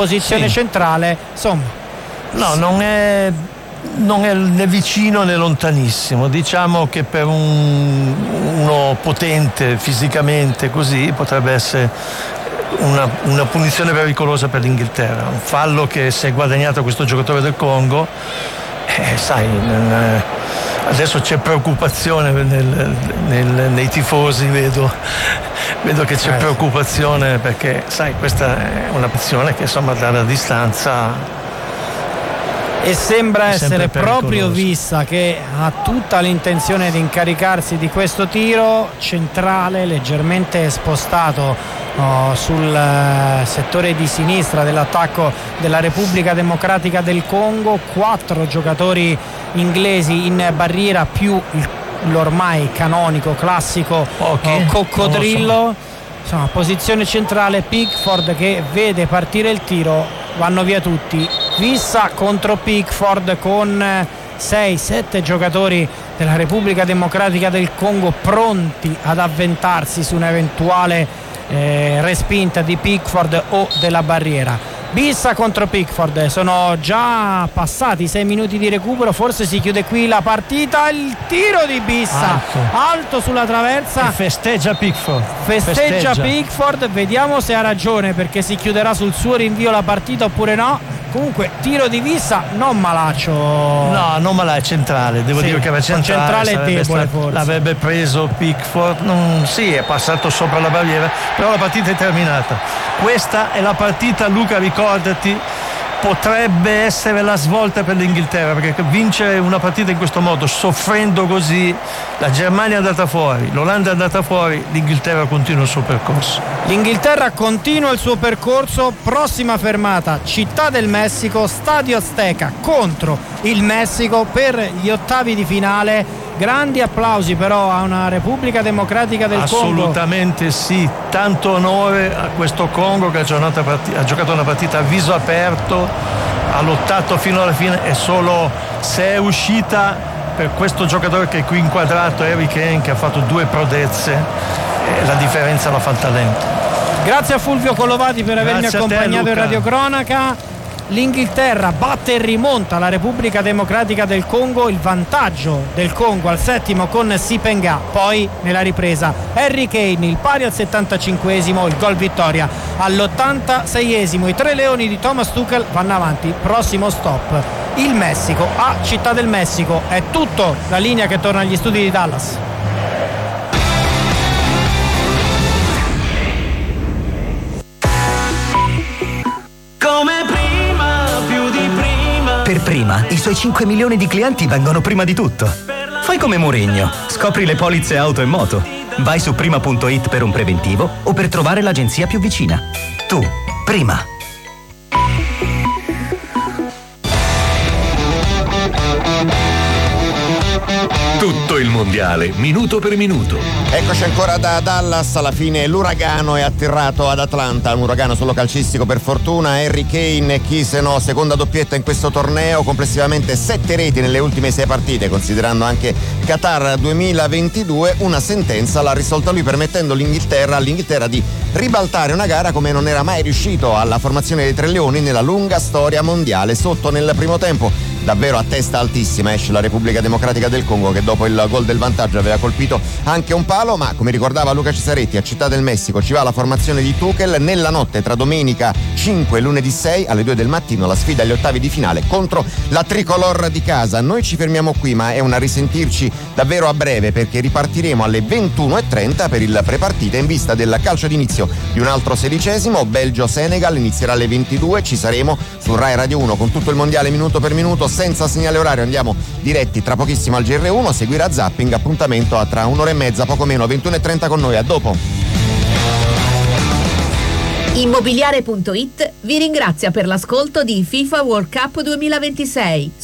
posizione centrale, insomma. No, non è né vicino né lontanissimo. Diciamo che per uno potente fisicamente così potrebbe essere una punizione pericolosa per l'Inghilterra, un fallo che si è guadagnato questo giocatore del Congo. Sai, adesso c'è preoccupazione nei tifosi, vedo che c'è preoccupazione, perché sai, questa è una posizione che insomma dalla distanza, e sembra essere proprio Vissa che ha tutta l'intenzione di incaricarsi di questo tiro centrale, leggermente spostato sul settore di sinistra dell'attacco della Repubblica Democratica del Congo. 4 giocatori inglesi in barriera più l'ormai canonico classico coccodrillo. Insomma, posizione centrale, Pickford che vede partire il tiro, vanno via tutti. Vissa contro Pickford con 6-7 giocatori della Repubblica Democratica del Congo pronti ad avventarsi su un'eventuale respinta di Pickford o della barriera. Vissa contro Pickford, sono già passati 6 minuti di recupero, forse si chiude qui la partita. Il tiro di Vissa alto sulla traversa, e festeggia Pickford, Pickford, vediamo se ha ragione, perché si chiuderà sul suo rinvio la partita oppure no. Comunque tiro di Vissa non malaccio. No, non malaccio, è centrale, devo dire che era centrale è debole, forse l'avrebbe preso Pickford. Sì, è passato sopra la barriera, però la partita è terminata. Questa è la partita, Luca, ricordati, potrebbe essere la svolta per l'Inghilterra, perché vincere una partita in questo modo, soffrendo così, la Germania è andata fuori, l'Olanda è andata fuori, l'Inghilterra continua il suo percorso. L'Inghilterra continua il suo percorso, prossima fermata Città del Messico, Stadio Azteca contro il Messico per gli ottavi di finale. Grandi applausi però a una Repubblica Democratica del Congo. Assolutamente sì, tanto onore a questo Congo che ha giocato una partita a viso aperto, ha lottato fino alla fine, e solo se è uscita per questo giocatore che è qui inquadrato, Harry Kane, che ha fatto 2 prodezze, la differenza la fa il talento. Grazie a Fulvio Collovati per avermi accompagnato in radiocronaca. L'Inghilterra batte e rimonta la Repubblica Democratica del Congo, il vantaggio del Congo al 7° con Sipenga, poi nella ripresa Harry Kane, il pari al 75esimo, il gol vittoria all'86esimo. I 3 leoni di Thomas Tuchel vanno avanti, prossimo stop il Messico a Città del Messico. È tutto, la linea che torna agli studi di Dallas. Per Prima, i suoi 5 milioni di clienti vengono prima di tutto. Fai come Mourinho, scopri le polizze auto e moto. Vai su prima.it per un preventivo o per trovare l'agenzia più vicina. Tu, Prima. Tutto il mondiale, minuto per minuto. Eccoci ancora da Dallas. Alla fine l'uragano è atterrato ad Atlanta, un uragano solo calcistico per fortuna. Harry Kane, chi se no, seconda doppietta in questo torneo, complessivamente 7 reti nelle ultime 6 partite, considerando anche Qatar 2022. Una sentenza l'ha risolta lui, permettendo all'Inghilterra di ribaltare una gara come non era mai riuscito alla formazione dei 3 leoni nella lunga storia mondiale. Sotto nel primo tempo, davvero a testa altissima, esce la Repubblica Democratica del Congo, che dopo il gol del vantaggio aveva colpito anche un palo, ma come ricordava Luca Cesaretti, a Città del Messico ci va la formazione di Tuchel. Nella notte tra domenica 5 e lunedì 6 alle 2 del mattino la sfida agli ottavi di finale contro la tricolor di casa. Noi ci fermiamo qui, ma è una risentirci davvero a breve, perché ripartiremo alle 21:30 per il prepartita in vista del calcio d'inizio di un altro 16esimo, Belgio-Senegal, inizierà alle 22. Ci saremo su Rai Radio 1 con tutto il mondiale minuto per minuto, senza segnale orario. Andiamo diretti tra pochissimo al GR1, seguirà Zapping, appuntamento a tra un'ora e mezza, poco meno, 21:30 con noi. A dopo. Immobiliare.it vi ringrazia per l'ascolto di FIFA World Cup 2026.